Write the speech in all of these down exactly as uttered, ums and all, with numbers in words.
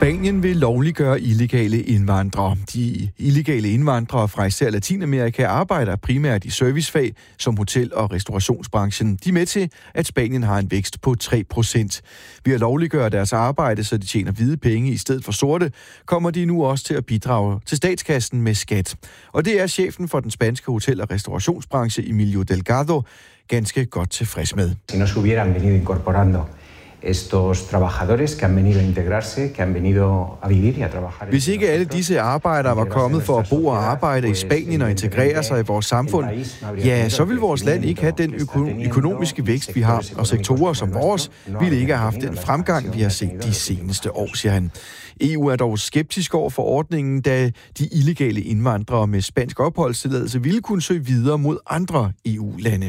Spanien vil lovliggøre illegale indvandrere. De illegale indvandrere fra især Latinamerika arbejder primært i servicefag som hotel- og restaurationsbranchen. De er med til, at Spanien har en vækst på tre procent. Ved at lovliggøre deres arbejde, så de tjener hvide penge i stedet for sorte, kommer de nu også til at bidrage til statskassen med skat. Og det er chefen for den spanske hotel- og restaurationsbranche, Emilio Delgado, ganske godt tilfreds med. Si no se hubieran venido incorporando estos trabajadores que han venido a integrarse, que han venido a vivir y a trabajar. Hvis ikke alle disse arbejdere var kommet for at bo og arbejde i Spanien og integrere sig i vores samfund, ja, så ville vores land ikke have den øko- økonomiske vækst, vi har, og sektorer som vores ville ikke have haft den fremgang, vi har set de seneste år, siger han. E U er dog skeptisk over for ordningen, da de illegale indvandrere med spansk opholdstilladelse ville kunne søge videre mod andre E U-lande.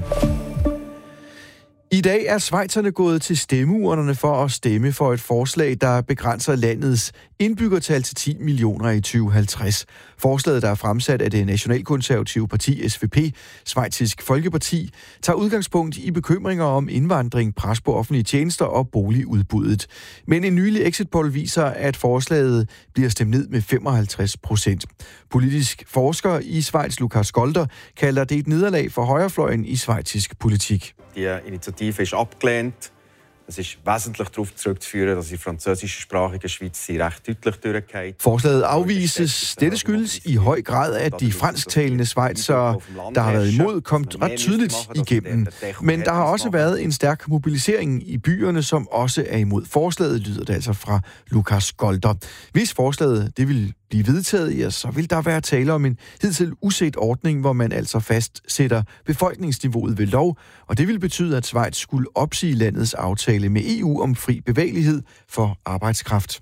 I dag er schweizerne gået til stemmeurnerne for at stemme for et forslag, der begrænser landets indbyggertal til ti millioner i tyve halvtreds. Forslaget, der er fremsat af det nationalkonservative parti S V P, Schweizisk Folkeparti, tager udgangspunkt i bekymringer om indvandring, pres på offentlige tjenester og boligudbuddet. Men en nylig exit poll viser, at forslaget bliver stemt ned med femoghalvtreds procent. Politisk forsker i Schweiz, Lukas Golder, kalder det et nederlag for højrefløjen i schweizisk politik. Die Initiative ist abgelehnt. Es ist wesentlich darauf zurückzuführen, dass die französischsprachige Schweiz sie recht deutlich durchgeht. Forslaget afvises. Dette skyldes i høj grad, at de fransktalende schweizere, der har været imod, kom ret tydeligt igennem. Men der har også været en stærk mobilisering i byerne, som også er imod forslaget, lyder det altså fra Lukas Golder. Hvis forslaget det vil blive vedtaget, ja, så vil der være tale om en hidtil uset ordning, hvor man altså fastsætter befolkningsniveauet ved lov, og det vil betyde, at Schweiz skulle opsige landets aftale med E U om fri bevægelighed for arbejdskraft.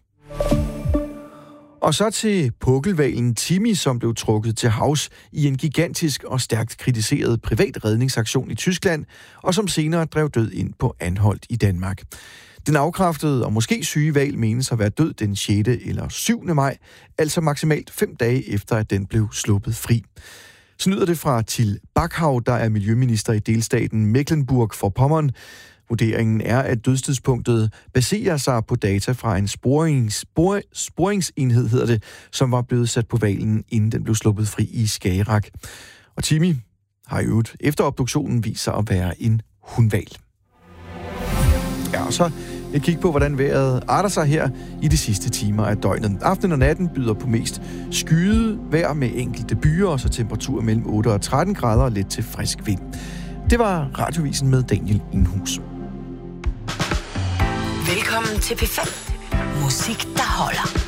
Og så til pukkelhvalen Timmy, som blev trukket til havs i en gigantisk og stærkt kritiseret privat redningsaktion i Tyskland, og som senere drev død ind på Anholt i Danmark. Den afkræftede og måske syge hval menes at være død den sjette eller syvende maj, altså maksimalt fem dage efter, at den blev sluppet fri. Så lyder det fra Till Backhaw, der er miljøminister i delstaten Mecklenburg-Vorpommern. Vurderingen er, at dødstidspunktet baserer sig på data fra en sporings, spor, sporingsenhed, hedder det, som var blevet sat på hvalen, inden den blev sluppet fri i Skagerrak. Og Timmy har i øvrigt efter obduktionen vist sig at være en hunhval. Ja, og så et kig på, hvordan vejret arter sig her i de sidste timer af døgnet. Aftenen og natten byder på mest skyet vejr med enkelte byer, og så temperatur mellem otte og tretten grader og let til frisk vind. Det var Radiovisen med Daniel Inghus. Velkommen til P fem. Musik, der holder.